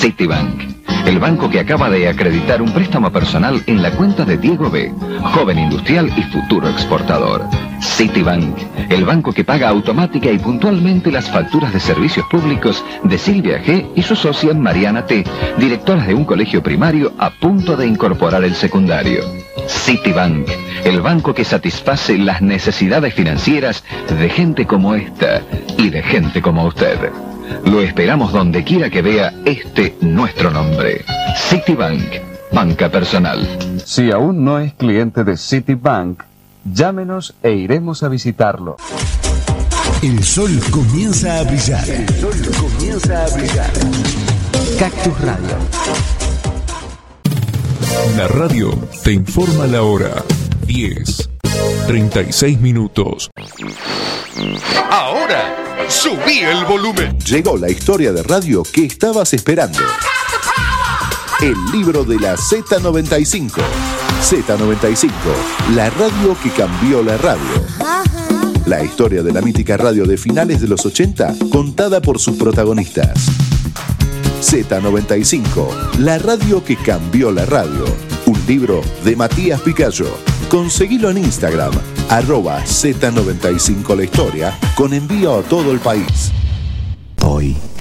Citibank, el banco que acaba de acreditar un préstamo personal en la cuenta de Diego B., joven industrial y futuro exportador. Citibank, el banco que paga automática y puntualmente las facturas de servicios públicos de Silvia G. y su socia Mariana T., directoras de un colegio primario a punto de incorporar el secundario. Citibank, el banco que satisface las necesidades financieras de gente como esta y de gente como usted. Lo esperamos donde quiera que vea nuestro nombre. Citibank, banca personal. Si aún no es cliente de Citibank, llámenos e iremos a visitarlo. El sol comienza a brillar. El sol comienza a brillar. Cactus Radio. La radio te informa la hora. 10:36 minutos. Ahora, subí el volumen. Llegó la historia de radio que estabas esperando. El libro de la Z95. Z95, la radio que cambió la radio. La historia de la mítica radio de finales de los 80, contada por sus protagonistas. Z95, la radio que cambió la radio. Un libro de Matías Picayo. Conseguilo en Instagram, @Z95 la historia, con envío a todo el país. Hoy